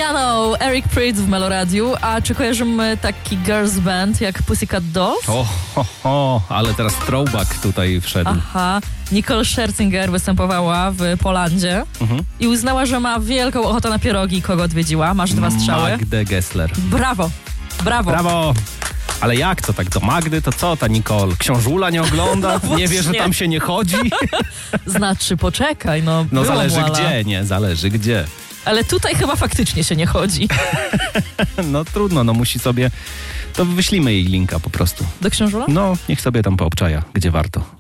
Piano, Eric Prydz w Meloradiu. A czy kojarzymy taki girls band jak Pussycat Dolls? Ale teraz throwback tutaj wszedł. Aha. Nicole Scherzinger występowała w Polandzie i uznała, że ma wielką ochotę na pierogi. Kogo odwiedziła? Masz 2 strzały. Magdę Gessler. Brawo. Ale jak to tak do Magdy? To co ta Nicole? Książula nie ogląda? Nie wie, że tam się nie chodzi? Znaczy, poczekaj, no zależy gdzie, nie? Zależy gdzie. Ale tutaj chyba faktycznie się nie chodzi. No trudno, musi sobie... To wyślimy jej linka po prostu. Do Książula? No, niech sobie tam poobczaja, gdzie warto.